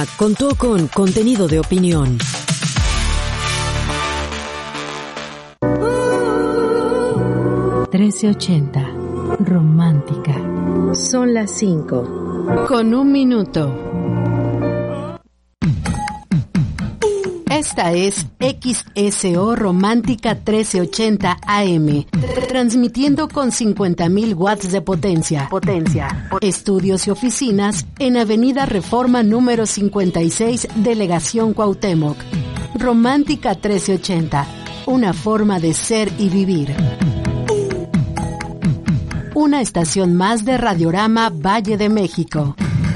Contó con contenido de opinión. ...1380... Romántica. Son las 5. Con 1 minuto. Esta es XSO Romántica 1380 AM, transmitiendo con 50.000 watts de potencia. Estudios y oficinas en Avenida Reforma número 56, Delegación Cuauhtémoc. Romántica 1380, una forma de ser y vivir. Una estación más de Radiorama Valle de México.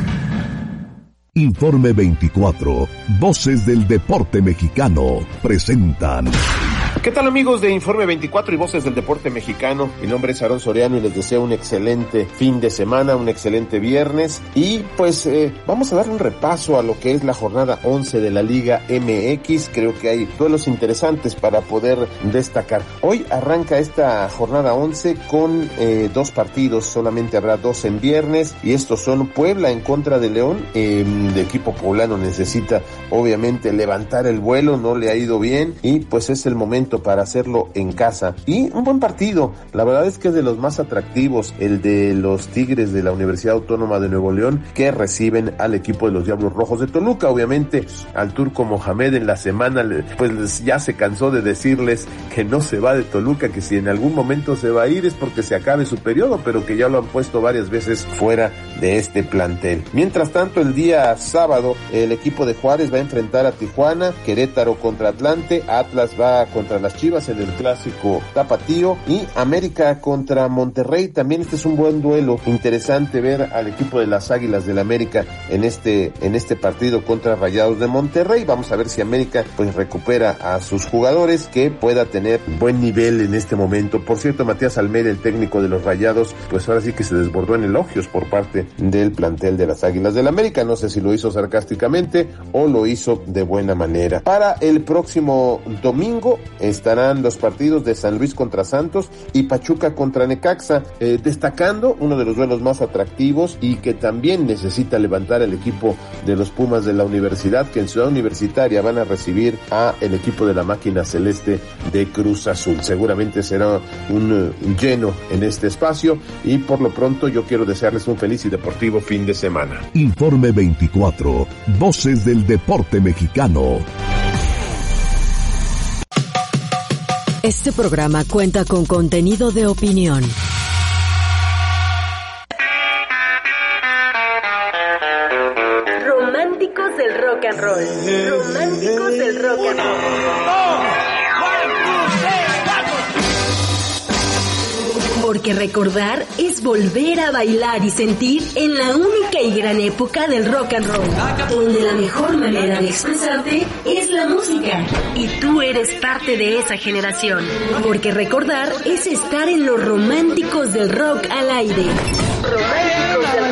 Informe 24, Voces del Deporte Mexicano, presentan. ¿Qué tal, amigos de Informe 24 y Voces del Deporte Mexicano? Mi nombre es Aarón Soriano y les deseo un excelente fin de semana, un excelente viernes. Y pues vamos a dar un repaso a lo que es la jornada 11 de la Liga MX. Creo que hay duelos interesantes para poder destacar. Hoy arranca esta jornada 11 con 2 partidos, solamente habrá 2 en viernes. Y estos son Puebla en contra de León. El equipo poblano necesita obviamente levantar el vuelo, no le ha ido bien y pues es el momento para hacerlo en casa. Y un buen partido, la verdad es que es de los más atractivos, el de los Tigres de la Universidad Autónoma de Nuevo León, que reciben al equipo de los Diablos Rojos de Toluca. Obviamente al Turco Mohamed en la semana pues ya se cansó de decirles que no se va de Toluca, que si en algún momento se va a ir es porque se acabe su periodo, pero que ya lo han puesto varias veces fuera de este plantel. Mientras tanto, el día sábado el equipo de Juárez va a enfrentar a Tijuana, Querétaro contra Atlante, Atlas va contra las Chivas en el clásico tapatío y América contra Monterrey. También este es un buen duelo, interesante ver al equipo de las Águilas del América en este partido contra Rayados de Monterrey. Vamos a ver si América pues recupera a sus jugadores, que pueda tener buen nivel en este momento. Por cierto, Matías Almeida, el técnico de los Rayados, pues ahora sí que se desbordó en elogios por parte del plantel de las Águilas del América. No sé si lo hizo sarcásticamente o lo hizo de buena manera. Para el próximo domingo estarán los partidos de San Luis contra Santos y Pachuca contra Necaxa, destacando uno de los duelos más atractivos y que también necesita levantar el equipo de los Pumas de la Universidad, que en Ciudad Universitaria van a recibir a el equipo de la Máquina Celeste de Cruz Azul. Seguramente será un lleno en este espacio y por lo pronto yo quiero desearles un feliz y deportivo fin de semana. Informe 24, Voces del Deporte Mexicano. Este programa cuenta con contenido de opinión. Románticos del rock and roll. Románticos del rock and roll. Porque recordar es volver a bailar y sentir en la única y gran época del rock and roll, donde la mejor manera de expresarte es la música. Y tú eres parte de esa generación. Porque recordar es estar en los románticos del rock al aire. Románticos del